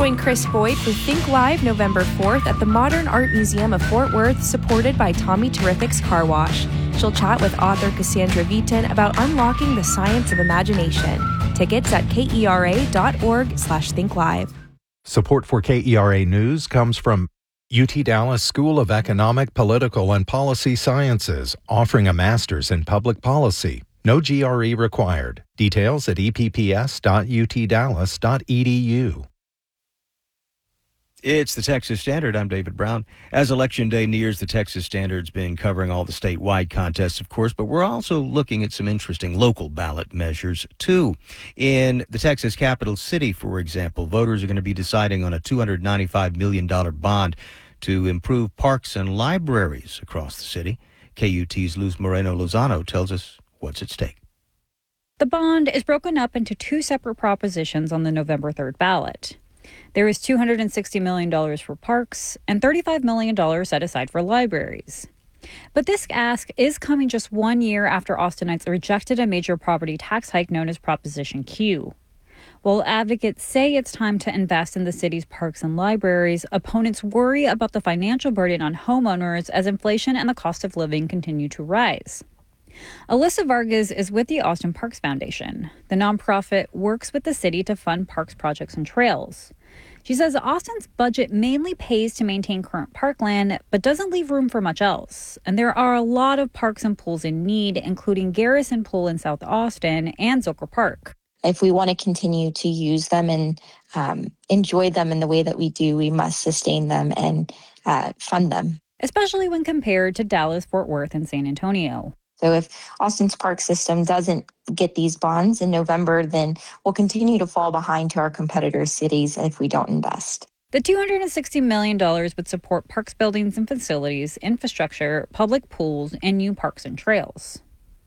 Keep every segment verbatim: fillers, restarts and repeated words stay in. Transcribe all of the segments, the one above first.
Join Chris Boyd for Think Live November fourth at the Modern Art Museum of Fort Worth, supported by Tommy Terrific's Car Wash. She'll chat with author Cassandra Viton about unlocking the science of imagination. Tickets at kera.org slash think live. Support for K E R A News comes from U T Dallas School of Economic, Political, and Policy Sciences, offering a master's in public policy. No G R E required. Details at e p p s dot u t dallas dot e d u. It's the Texas Standard. I'm David Brown. As Election Day nears, the Texas Standard's been covering all the statewide contests, of course, but we're also looking at some interesting local ballot measures, too. In the Texas capital city, for example, voters are going to be deciding on a two hundred ninety-five million dollars bond to improve parks and libraries across the city. K U T's Luz Moreno-Lozano tells us what's at stake. The bond is broken up into two separate propositions on the November third ballot. There is two hundred sixty million dollars for parks and thirty-five million dollars set aside for libraries. But this ask is coming just one year after Austinites rejected a major property tax hike known as Proposition Q. While advocates say it's time to invest in the city's parks and libraries, opponents worry about the financial burden on homeowners as inflation and the cost of living continue to rise. Alyssa Vargas is with the Austin Parks Foundation. The nonprofit works with the city to fund parks projects and trails. She says Austin's budget mainly pays to maintain current parkland, but doesn't leave room for much else. And there are a lot of parks and pools in need, including Garrison Pool in South Austin and Zilker Park. If we want to continue to use them and um, enjoy them in the way that we do, we must sustain them and uh, fund them. Especially when compared to Dallas, Fort Worth, and San Antonio. So if Austin's park system doesn't get these bonds in November, then we'll continue to fall behind to our competitor cities if we don't invest. The two hundred sixty million dollars would support parks, buildings and facilities, infrastructure, public pools, and new parks and trails.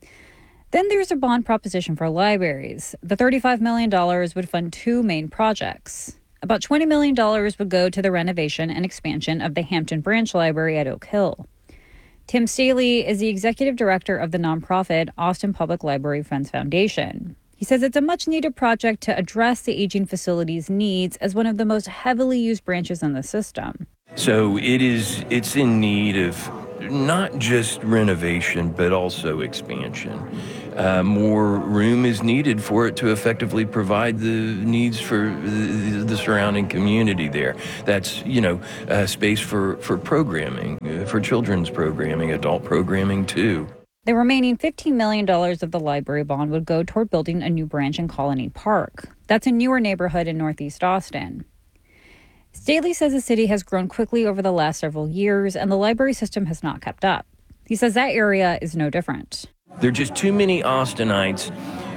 Then there's a bond proposition for libraries. The thirty-five million dollars would fund two main projects. About twenty million dollars would go to the renovation and expansion of the Hampton Branch Library at Oak Hill. Tim Staley is the executive director of the nonprofit Austin Public Library Friends Foundation. He says it's a much-needed project to address the aging facility's needs as one of the most heavily used branches in the system. So it is, it's in need of not just renovation, but also expansion. Uh, more room is needed for it to effectively provide the needs for the, the surrounding community there. That's, you know, uh, space for, for programming, uh, for children's programming, adult programming too. The remaining fifteen million dollars of the library bond would go toward building a new branch in Colony Park. That's a newer neighborhood in Northeast Austin. Staley says the city has grown quickly over the last several years, and the library system has not kept up. He says that area is no different. There are just too many Austinites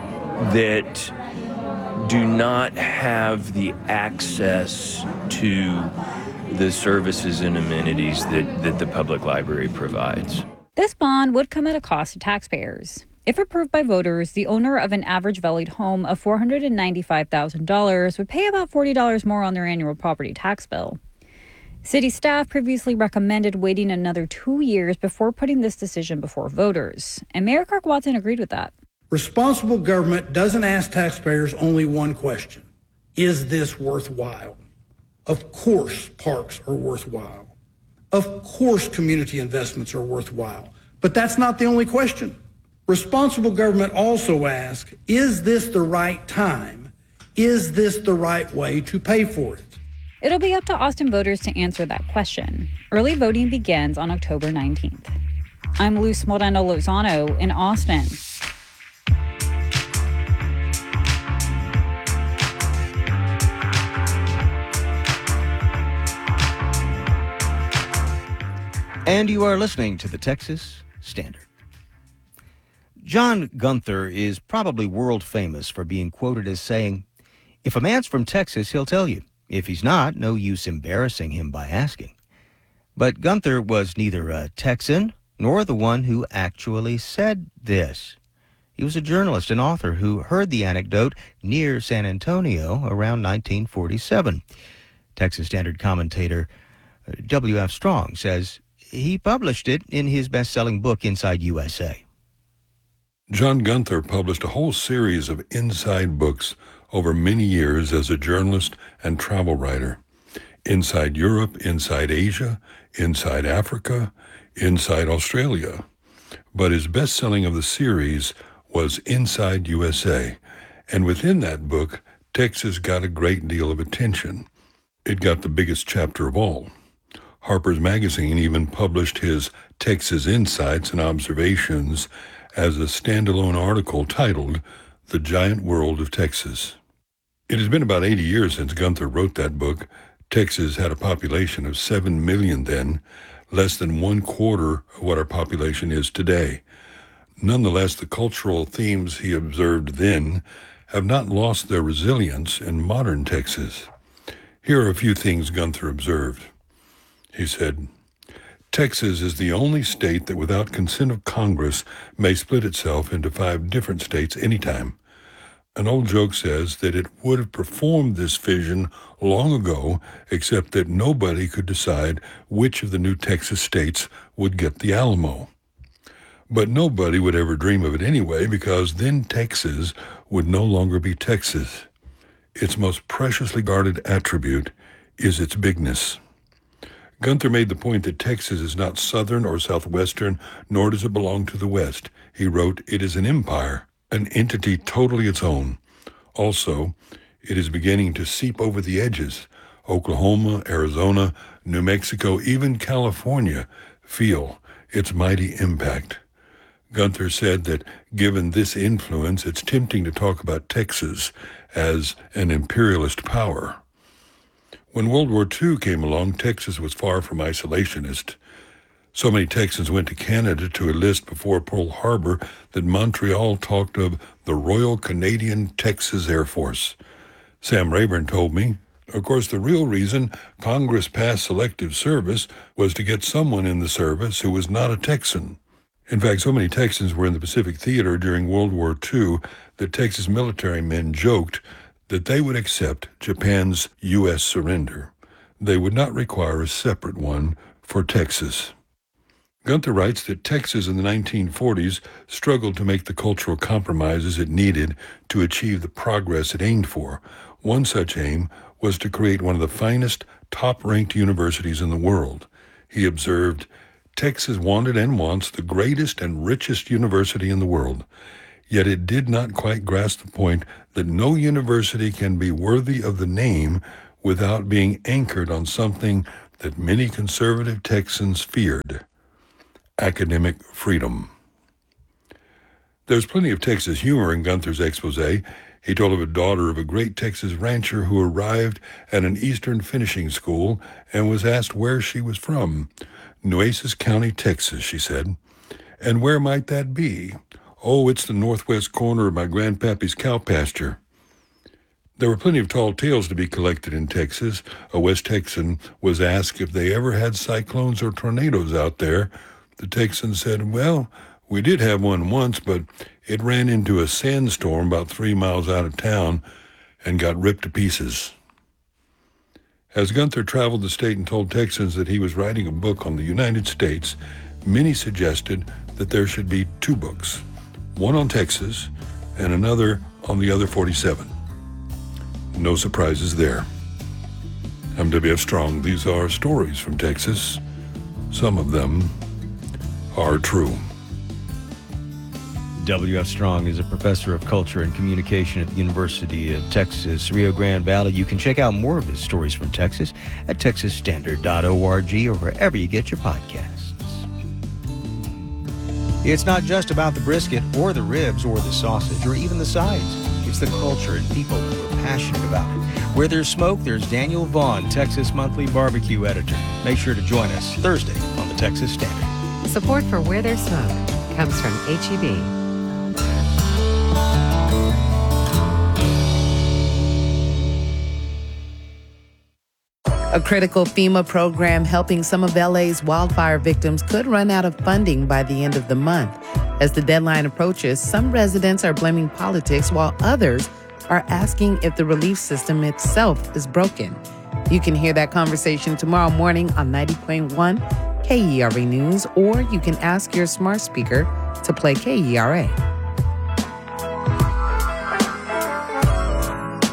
that do not have the access to the services and amenities that, that the public library provides. This bond would come at a cost to taxpayers. If approved by voters, the owner of an average valued home of four hundred ninety-five thousand dollars would pay about forty dollars more on their annual property tax bill. City staff previously recommended waiting another two years before putting this decision before voters, and Mayor Kirk Watson agreed with that. Responsible government doesn't ask taxpayers only one question: is this worthwhile? Of course parks are worthwhile. Of course community investments are worthwhile. But that's not the only question. Responsible government also asks, is this the right time? Is this the right way to pay for it? It'll be up to Austin voters to answer that question. Early voting begins on October nineteenth. I'm Luz Moreno-Lozano in Austin. And you are listening to the Texas Standard. John Gunther is probably world famous for being quoted as saying, "If a man's from Texas, he'll tell you. If he's not, no use embarrassing him by asking." But Gunther was neither a Texan nor the one who actually said this. He was a journalist and author who heard the anecdote near San Antonio around nineteen forty-seven. Texas Standard commentator W F Strong says he published it in his best-selling book, Inside U S A. John Gunther published a whole series of inside books over many years as a journalist and travel writer. Inside Europe, inside Asia, inside Africa, inside Australia. But his best-selling of the series was Inside U S A, and within that book, Texas got a great deal of attention. It got the biggest chapter of all. Harper's Magazine even published his Texas Insights and Observations as a standalone article titled The Giant World of Texas. It has been about eighty years since Gunther wrote that book. Texas had a population of seven million then, less than one quarter of what our population is today. Nonetheless, the cultural themes he observed then have not lost their resilience in modern Texas. Here are a few things Gunther observed. He said, Texas is the only state that without consent of Congress may split itself into five different states anytime. An old joke says that it would have performed this fission long ago, except that nobody could decide which of the new Texas states would get the Alamo. But nobody would ever dream of it anyway, because then Texas would no longer be Texas. Its most preciously guarded attribute is its bigness. Gunther made the point that Texas is not southern or southwestern, nor does it belong to the West. He wrote, it is an empire, an entity totally its own. Also, it is beginning to seep over the edges. Oklahoma, Arizona, New Mexico, even California feel its mighty impact. Gunther said that given this influence, it's tempting to talk about Texas as an imperialist power. When World War Two came along, Texas was far from isolationist. So many Texans went to Canada to enlist before Pearl Harbor that Montreal talked of the Royal Canadian Texas Air Force. Sam Rayburn told me, of course, the real reason Congress passed selective service was to get someone in the service who was not a Texan. In fact, so many Texans were in the Pacific Theater during World War Two that Texas military men joked that they would accept Japan's U S surrender. They would not require a separate one for Texas. Gunther writes that Texas in the nineteen forties struggled to make the cultural compromises it needed to achieve the progress it aimed for. One such aim was to create one of the finest, top-ranked universities in the world. He observed, Texas wanted and wants the greatest and richest university in the world, yet it did not quite grasp the point that no university can be worthy of the name without being anchored on something that many conservative Texans feared. Academic freedom. There's plenty of Texas humor in Gunther's expose. He told of a daughter of a great Texas rancher who arrived at an eastern finishing school and was asked where she was from. Nueces County, Texas, she said. And where might that be? Oh, it's the northwest corner of my grandpappy's cow pasture. There were plenty of tall tales to be collected in Texas. A West Texan was asked if they ever had cyclones or tornadoes out there. The Texan said, well, we did have one once, but it ran into a sandstorm about three miles out of town and got ripped to pieces. As Gunther traveled the state and told Texans that he was writing a book on the United States, many suggested that there should be two books, one on Texas and another on the other forty-seven. No surprises there. I'm W F Strong. These are stories from Texas. Some of them are true. W F Strong is a professor of culture and communication at the University of Texas, Rio Grande Valley. You can check out more of his stories from Texas at texas standard dot org or wherever you get your podcasts. It's not just about the brisket or the ribs or the sausage or even the sides. It's the culture and people who are passionate about it. Where there's smoke, there's Daniel Vaughn, Texas Monthly Barbecue Editor. Make sure to join us Thursday on the Texas Standard. Support for Where There's Smoke comes from H E B. A critical FEMA program helping some of L A's wildfire victims could run out of funding by the end of the month. As the deadline approaches, some residents are blaming politics while others are asking if the relief system itself is broken. You can hear that conversation tomorrow morning on ninety point one K E R A News, or you can ask your smart speaker to play K E R A.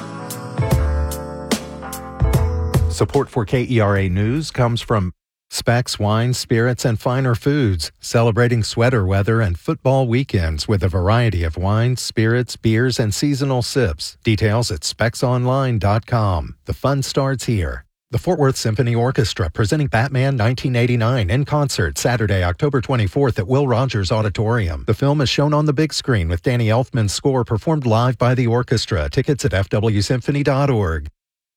Support for K E R A News comes from Specs Wine, Spirits, and Finer Foods, celebrating sweater weather and football weekends with a variety of wines, spirits, beers, and seasonal sips. Details at specs online dot com. The fun starts here. The Fort Worth Symphony Orchestra presenting Batman nineteen eighty-nine in concert Saturday, October twenty-fourth at Will Rogers Auditorium. The film is shown on the big screen with Danny Elfman's score performed live by the orchestra. Tickets at f w symphony dot org.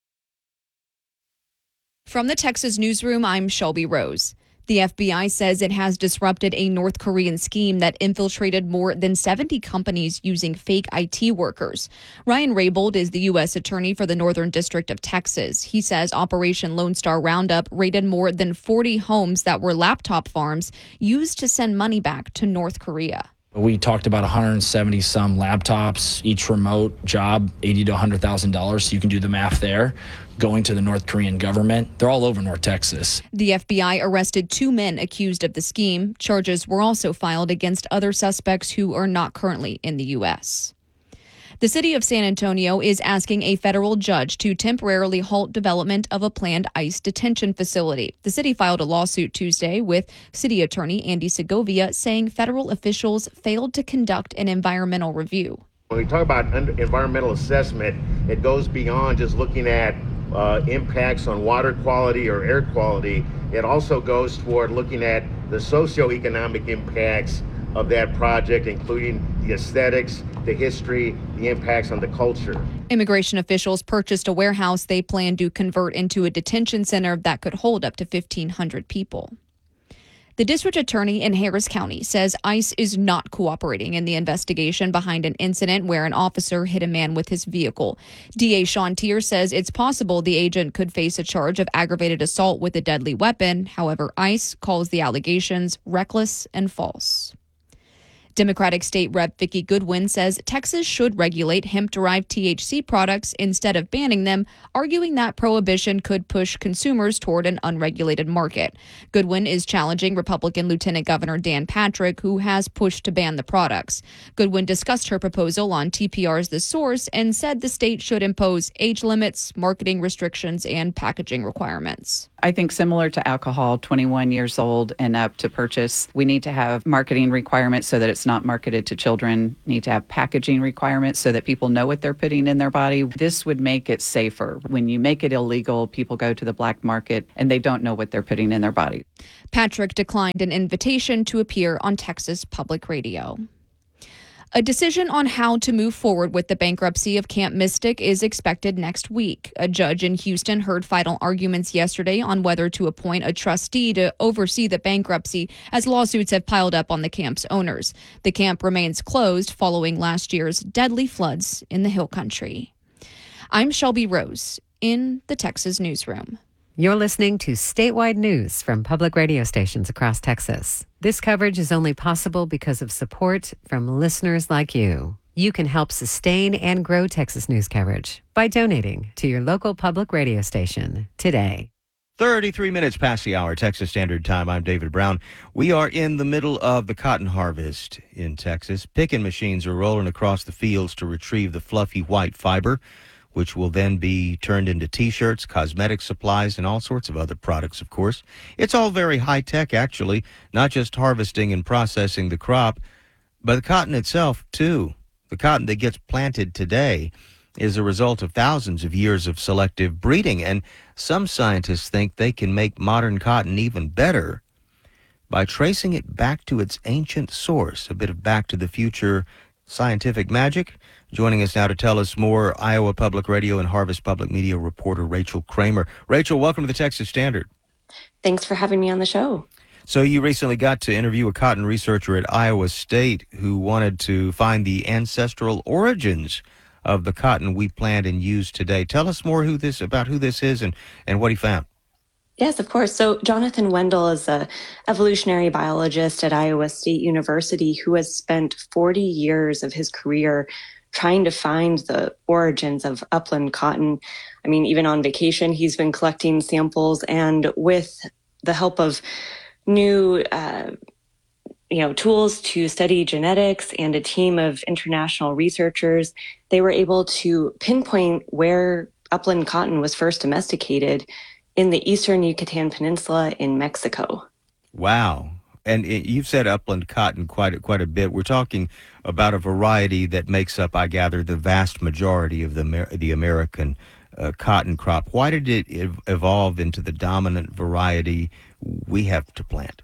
From the Texas Newsroom, I'm Shelby Rose. The F B I says it has disrupted a North Korean scheme that infiltrated more than seventy companies using fake I T workers. Ryan Raybould is the U S attorney for the Northern District of Texas. He says Operation Lone Star Roundup raided more than forty homes that were laptop farms used to send money back to North Korea. We talked about one hundred seventy some laptops, each remote job, eighty thousand to one hundred thousand dollars. So you can do the math there. Going to the North Korean government. They're all over North Texas. The F B I arrested two men accused of the scheme. Charges were also filed against other suspects who are not currently in the U S. The city of San Antonio is asking a federal judge to temporarily halt development of a planned ICE detention facility. The city filed a lawsuit Tuesday with city attorney Andy Segovia saying federal officials failed to conduct an environmental review. When we talk about environmental assessment, it goes beyond just looking at uh, impacts on water quality or air quality. It also goes toward looking at the socioeconomic impacts of that project, including the aesthetics, the history, the impacts on the culture. Immigration officials purchased a warehouse they plan to convert into a detention center that could hold up to fifteen hundred people. The district attorney in Harris County says ICE is not cooperating in the investigation behind an incident where an officer hit a man with his vehicle. D A Sean Tier says it's possible the agent could face a charge of aggravated assault with a deadly weapon. However, ICE calls the allegations reckless and false. Democratic State Representative Vicki Goodwin says Texas should regulate hemp-derived T H C products instead of banning them, arguing that prohibition could push consumers toward an unregulated market. Goodwin is challenging Republican Lieutenant Governor Dan Patrick, who has pushed to ban the products. Goodwin discussed her proposal on T P R's The Source and said the state should impose age limits, marketing restrictions, and packaging requirements. I think similar to alcohol, twenty-one years old and up to purchase, we need to have marketing requirements so that it's not marketed to children, need to have packaging requirements so that people know what they're putting in their body. This would make it safer. When you make it illegal, people go to the black market and they don't know what they're putting in their body. Patrick declined an invitation to appear on Texas Public Radio. A decision on how to move forward with the bankruptcy of Camp Mystic is expected next week. A judge in Houston heard final arguments yesterday on whether to appoint a trustee to oversee the bankruptcy as lawsuits have piled up on the camp's owners. The camp remains closed following last year's deadly floods in the Hill Country. I'm Shelby Rose in the Texas Newsroom. You're listening to statewide news from public radio stations across Texas. This coverage is only possible because of support from listeners like you. You can help sustain and grow Texas news coverage by donating to your local public radio station today. thirty-three minutes past the hour, Texas Standard Time. I'm David Brown. We are in the middle of the cotton harvest in Texas. Picking machines are rolling across the fields to retrieve the fluffy white fiber, which will then be turned into T-shirts, cosmetic supplies, and all sorts of other products, of course. It's all very high-tech, actually, not just harvesting and processing the crop, but the cotton itself, too. The cotton that gets planted today is a result of thousands of years of selective breeding, and some scientists think they can make modern cotton even better by tracing it back to its ancient source, a bit of Back to the Future scientific magic. Joining us now to tell us more, Iowa Public Radio and Harvest Public Media reporter Rachel Kramer. Rachel, welcome to the Texas Standard. Thanks for having me on the show. So you recently got to interview a cotton researcher at Iowa State who wanted to find the ancestral origins of the cotton we plant and use today. Tell us more who this about who this is and, and what he found. Yes, of course. So Jonathan Wendell is an evolutionary biologist at Iowa State University who has spent forty years of his career trying to find the origins of upland cotton. I mean, even on vacation, he's been collecting samples, and with the help of new uh, you know, tools to study genetics and a team of international researchers, they were able to pinpoint where upland cotton was first domesticated in the eastern Yucatan Peninsula in Mexico. Wow. And it, you've said upland cotton quite a, quite a bit. We're talking about a variety that makes up, I gather, the vast majority of the Amer- the American uh, cotton crop. Why did it ev- evolve into the dominant variety we have to plant?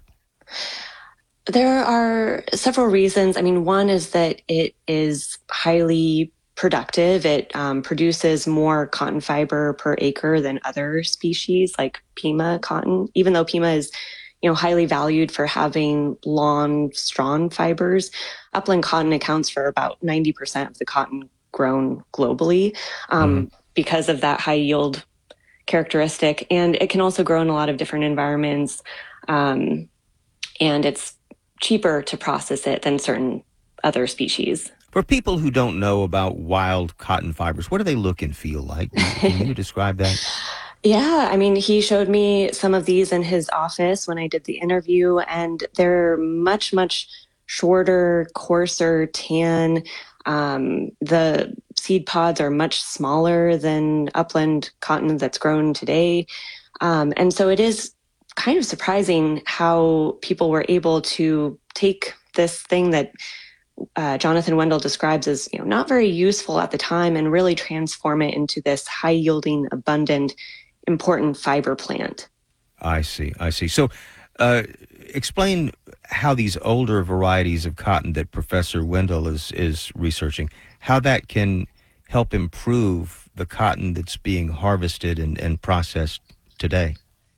There are several reasons. I mean, one is that it is highly productive. It um, produces more cotton fiber per acre than other species like Pima cotton, even though Pima is, you know, highly valued for having long, strong fibers. Upland cotton accounts for about ninety percent of the cotton grown globally um, mm-hmm. because of that high yield characteristic. And it can also grow in a lot of different environments. Um, and it's cheaper to process it than certain other species. For people who don't know about wild cotton fibers, what do they look and feel like? Can you describe that? Yeah, I mean, he showed me some of these in his office when I did the interview, and they're much, much shorter, coarser, tan. Um, the seed pods are much smaller than upland cotton that's grown today. Um, and so it is kind of surprising how people were able to take this thing that uh, Jonathan Wendell describes as, you know, not very useful at the time and really transform it into this high-yielding, abundant, important fiber plant. I see, I see. So uh, explain how these older varieties of cotton that Professor Wendell is, is researching, how that can help improve the cotton that's being harvested and, and processed today.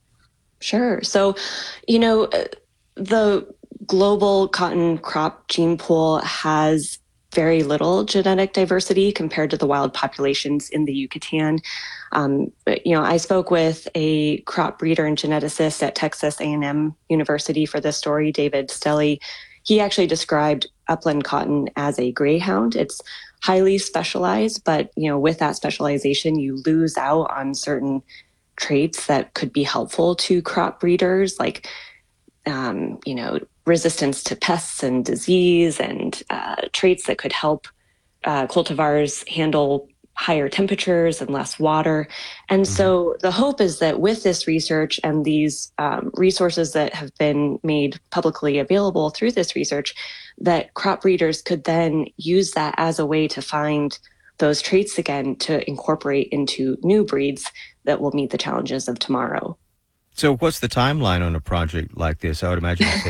Sure. So, you know, the global cotton crop gene pool has very little genetic diversity compared to the wild populations in the Yucatan. Um, but, you know, I spoke with a crop breeder and geneticist at Texas A and M University for this story, David Stelly. He actually described upland cotton as a greyhound. It's highly specialized, but, you know, with that specialization, you lose out on certain traits that could be helpful to crop breeders, like, um, you know, resistance to pests and disease, and uh, traits that could help uh, cultivars handle higher temperatures and less water. And mm-hmm. so the hope is that with this research and these um, resources that have been made publicly available through this research, that crop breeders could then use that as a way to find those traits again to incorporate into new breeds that will meet the challenges of tomorrow. So what's the timeline on a project like this? I would imagine it takes